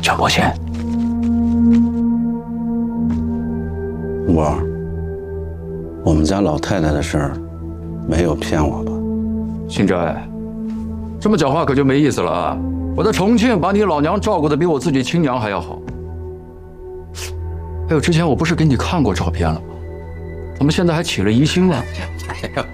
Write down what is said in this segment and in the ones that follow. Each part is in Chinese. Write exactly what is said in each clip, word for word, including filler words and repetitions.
蒋伯贤， 五儿，我们家老太太的事儿，没有骗我吧？ 新斋，这么讲话可就没意思了啊！我在重庆把你老娘照顾的比我自己亲娘还要好。还有之前我不是给你看过照片了吗？怎么现在还起了疑心了？ 哎呀，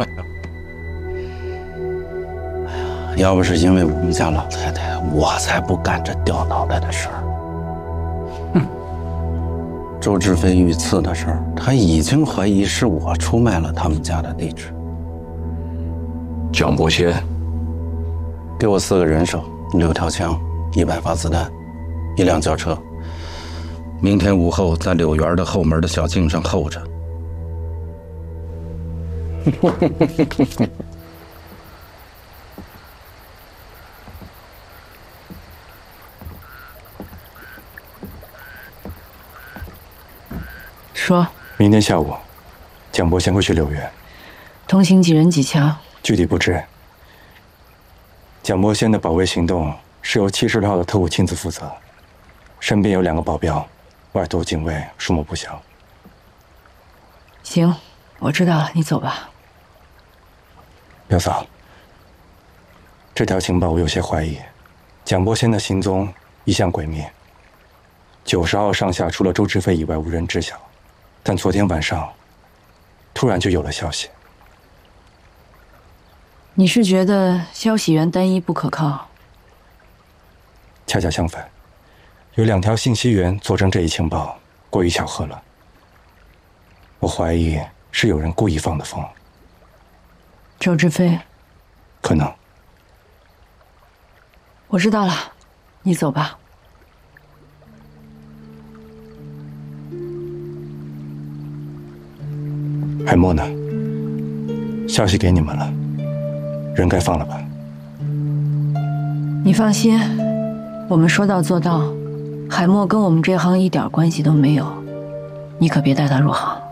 要不是因为我们家老太太，我才不干这掉脑袋的事儿。哼，周志飞遇刺的事儿，他已经怀疑是我出卖了他们家的地址。 蒋伯贤， 给我四个人手，六条枪，一百发子弹，一辆轿车。明天午后在柳园的后门的小径上候着。 说， 明天下午，蒋伯贤会去柳园。 同行几人几枪？ 具体不知。蒋伯贤的保卫行动是由七十六号的特务亲自负责，身边有两个保镖，外头警卫数目不小。 行，我知道了，你走吧。 表嫂，这条情报我有些怀疑，蒋伯贤的行踪一向诡秘，九十号上下除了周志飞以外无人知晓，但昨天晚上突然就有了消息。 你是觉得消息源单一不可靠？ 恰恰相反，有两条信息源佐证这一情报，过于巧合了。我怀疑是有人故意放的风。 周志飞？ 可能。 我知道了，你走吧。 海默呢？消息给你们了，人该放了吧？ 你放心，我们说到做到。海默跟我们这行一点关系都没有，你可别带他入行。